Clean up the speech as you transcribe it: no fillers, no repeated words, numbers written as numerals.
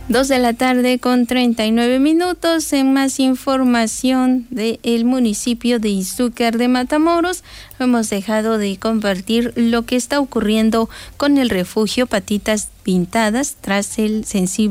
2:39 p.m. En más información del municipio de Izúcar de Matamoros, hemos dejado de compartir lo que está ocurriendo con el refugio Patitas Pintadas tras el sensible